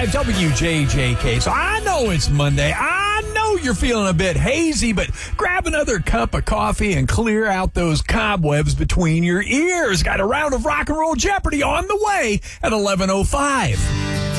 101.5 WJJK. So I know it's Monday. I know you're feeling a bit hazy, but grab another cup of coffee and clear out those cobwebs between your ears. Got a round of Rock and Roll Jeopardy on the way at 11:05.